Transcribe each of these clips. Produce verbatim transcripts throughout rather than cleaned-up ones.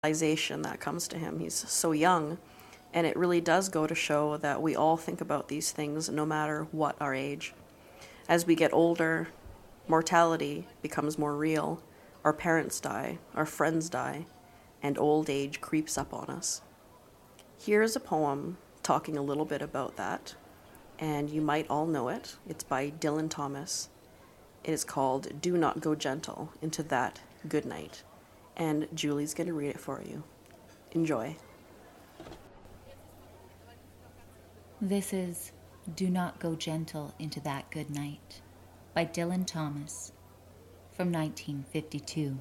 realization that comes to him. He's so young, and it really does go to show that we all think about these things no matter what our age. As we get older, mortality becomes more real. Our parents die, our friends die, and old age creeps up on us. Here's a poem talking a little bit about that, and you might all know it. It's by Dylan Thomas. It is called Do Not Go Gentle Into That Good Night, and Julie's going to read it for you. Enjoy. This is Do Not Go Gentle Into That Good Night by Dylan Thomas from nineteen fifty-two.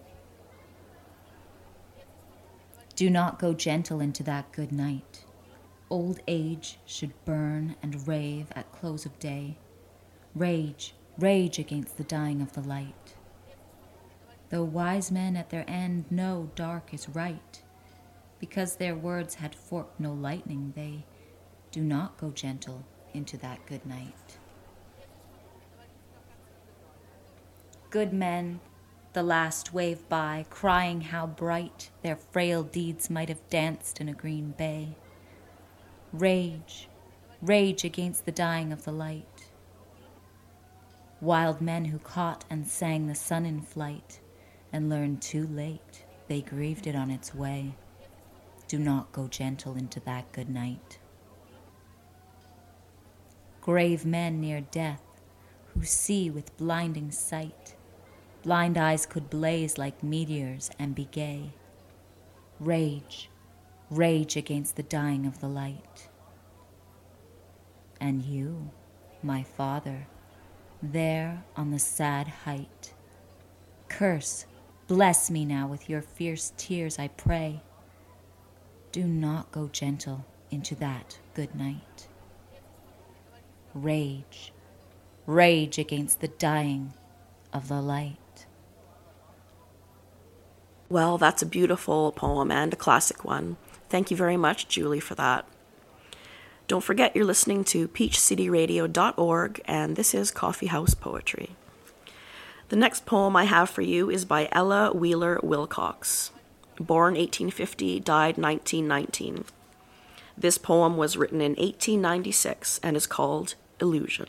Do not go gentle into that good night. Old age should burn and rave at close of day. Rage, rage against the dying of the light. Though wise men at their end know dark is right, because their words had forked no lightning, they do not go gentle into that good night. Good men, the last wave by, crying how bright their frail deeds might have danced in a green bay. Rage, rage against the dying of the light. Wild men who caught and sang the sun in flight, and learned too late they grieved it on its way. Do not go gentle into that good night. Grave men near death, who see with blinding sight, blind eyes could blaze like meteors and be gay. Rage, rage against the dying of the light. And you, my father, there on the sad height, curse, bless me now with your fierce tears, I pray. Do not go gentle into that good night. Rage, rage against the dying of the light. Well, that's a beautiful poem and a classic one. Thank you very much, Julie, for that. Don't forget you're listening to peach city radio dot org, and this is Coffee House Poetry. The next poem I have for you is by Ella Wheeler Wilcox. Born eighteen fifty, died nineteen nineteen. This poem was written in eighteen ninety-six and is called Illusion.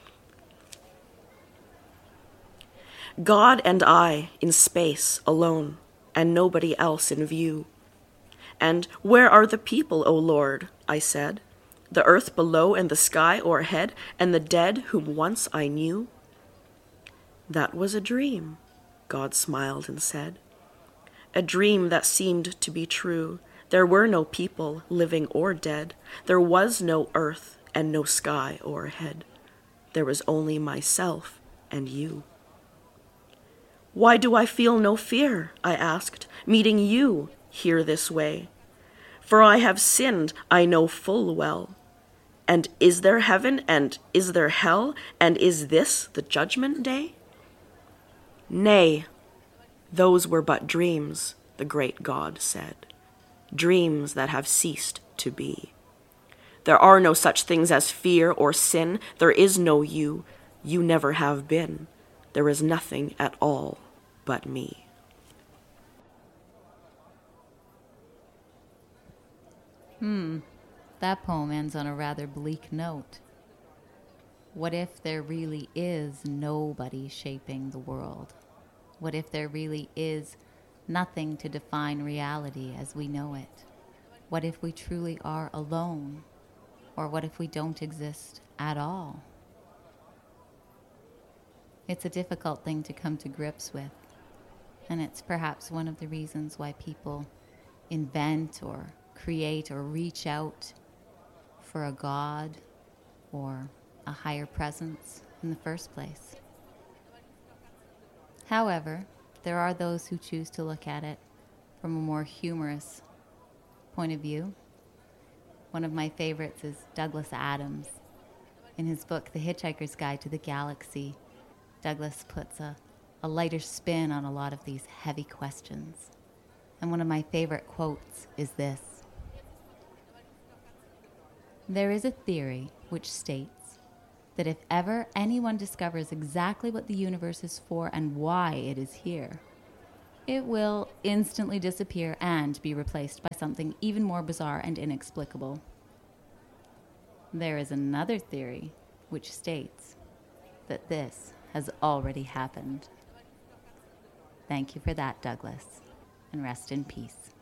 God and I in space alone, and nobody else in view. And where are the people, O Lord? I said. The earth below and the sky o'erhead, and the dead whom once I knew. That was a dream, God smiled and said. A dream that seemed to be true. There were no people, living or dead. There was no earth and no sky o'erhead. There was only myself and you. Why do I feel no fear, I asked, meeting you here this way? For I have sinned, I know full well. And is there heaven, and is there hell, and is this the judgment day? Nay, those were but dreams, the great God said, dreams that have ceased to be. There are no such things as fear or sin, there is no you, you never have been. There is nothing at all but me. Hmm, that poem ends on a rather bleak note. What if there really is nobody shaping the world? What if there really is nothing to define reality as we know it? What if we truly are alone? Or what if we don't exist at all? It's a difficult thing to come to grips with, and it's perhaps one of the reasons why people invent or create or reach out for a god or a higher presence in the first place. However, there are those who choose to look at it from a more humorous point of view. One of my favorites is Douglas Adams. In his book, The Hitchhiker's Guide to the Galaxy, Douglas puts a, a lighter spin on a lot of these heavy questions. And one of my favorite quotes is this. There is a theory which states that if ever anyone discovers exactly what the universe is for and why it is here, it will instantly disappear and be replaced by something even more bizarre and inexplicable. There is another theory which states that this has already happened. Thank you for that, Douglas, and rest in peace.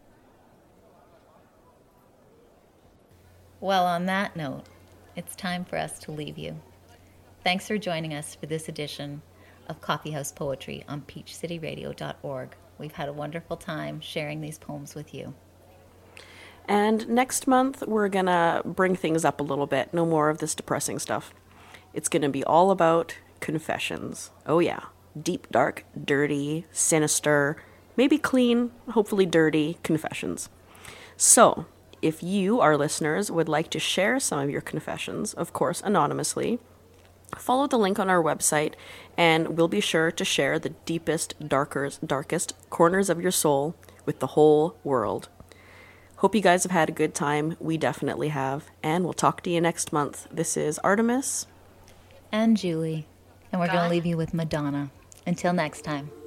Well, on that note, it's time for us to leave you. Thanks for joining us for this edition of Coffee House Poetry on peach city radio dot org. We've had a wonderful time sharing these poems with you. And next month, we're going to bring things up a little bit. No more of this depressing stuff. It's going to be all about confessions. Oh yeah. Deep, dark, dirty, sinister, maybe clean, hopefully dirty confessions. So, if you, our listeners, would like to share some of your confessions, of course, anonymously, follow the link on our website, and we'll be sure to share the deepest, darkest, darkest corners of your soul with the whole world. Hope you guys have had a good time. We definitely have. And we'll talk to you next month. This is Artemis. And Julie. And we're going to leave you with Madonna. Until next time.